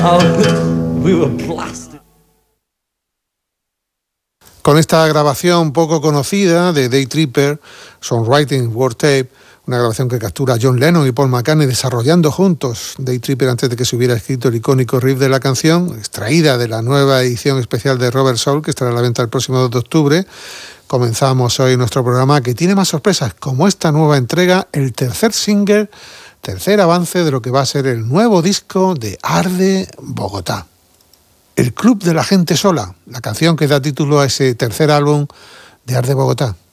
We were blasted. Con esta grabación poco conocida de Day Tripper, Songwriting War Tape, una grabación que captura a John Lennon y Paul McCartney desarrollando juntos Day Tripper antes de que se hubiera escrito el icónico riff de la canción, extraída de la nueva edición especial de Robert Soul, que estará a la venta el próximo 2 de octubre. Comenzamos hoy nuestro programa, que tiene más sorpresas, como esta nueva entrega, el tercer single, tercer avance de lo que va a ser el nuevo disco de Arde Bogotá. El Club de la Gente Sola, la canción que da título a ese tercer álbum de Arde Bogotá.